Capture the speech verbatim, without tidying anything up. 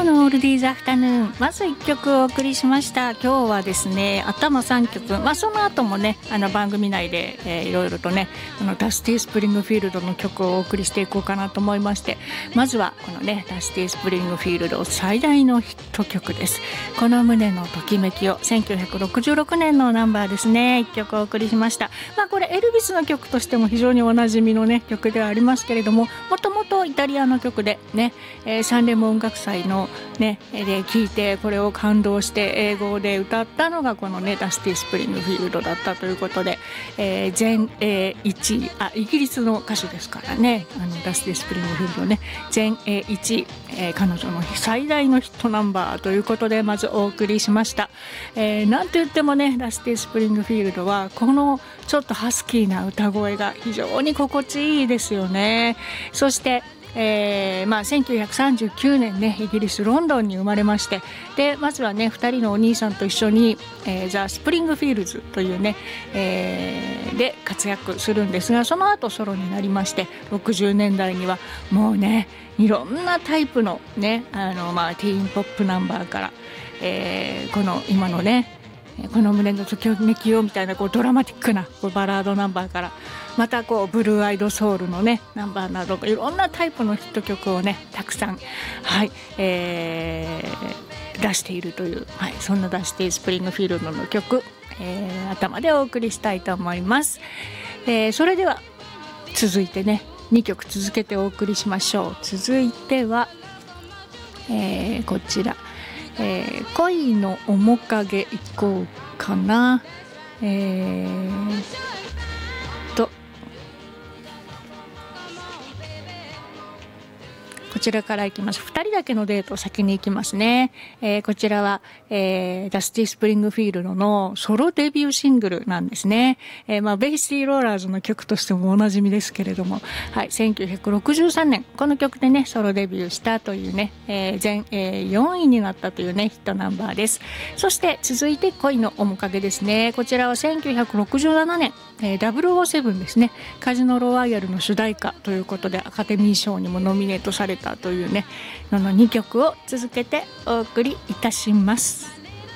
今日のオールディーズアフタヌーン、まずいっきょくお送りしました。今日はですね頭さんきょく、まあ、その後もねあの番組内で、えー、いろいろとねこのダスティ・スプリングフィールドの曲をお送りしていこうかなと思いまして、まずはこのねダスティ・スプリングフィールド最大のヒット曲です。この胸のときめきを、せんきゅうひゃくろくじゅうろくねんのナンバーですね。いっきょくお送りしました。まあこれエルビスの曲としても非常におなじみのね曲ではありますけれども、もともとイタリアの曲でね、えー、サンレモ音楽祭のねで聴いてこれを感動して英語で歌ったのがこのねダスティ・スプリングフィールドだったということで、えー、全英いちい、あイギリスの歌手ですからね、あのダスティ・スプリングフィールドね全英いちい、えー、彼女の最大のヒットナンバーということでまずお送りしました。えー、なんと言ってもねダスティ・スプリングフィールドはこのちょっとハスキーな歌声が非常に心地いいですよね。そしてえーまあ、せんきゅうひゃくさんじゅうきゅうねんねイギリスロンドンに生まれまして、でまずはねふたりのお兄さんと一緒に、えー、ザ・スプリングフィールズというね、えー、で活躍するんですが、その後ソロになりまして、ろくじゅうねんだいにはもうねいろんなタイプのねあの、まあ、ティーンポップナンバーから、えー、この今のねこの胸のときめきをみたいなこうドラマティックなこうバラードナンバーから、またこうブルーアイドソウルのねナンバーなどいろんなタイプのヒット曲をねたくさん、はいえー、出しているという、はい、そんなダスティ・スプリングフィールドの曲、えー、頭でお送りしたいと思います。えー、それでは続いてねにきょく続けてお送りしましょう。続いては、えー、こちらえー、恋の面影いこうかな。えー、とこちらからいきます。ふたりだけのデートを先に行きますね。えー、こちらは、えー、ダスティ・スプリングフィールドのソロデビューシングルなんですね。えーまあ、ベイシティ・ローラーズの曲としてもおなじみですけれども、はい、せんきゅうひゃくろくじゅうさんねんこの曲でねソロデビューしたというね、えー、全英よんいになったというねヒットナンバーです。そして続いて恋の面影ですね。こちらはせんきゅうひゃくろくじゅうななねん、えー、ダブルオーセブンですね、カジノロワイヤルの主題歌ということでアカデミー賞にもノミネートされたというねののにきょくを続けてお送りいたします。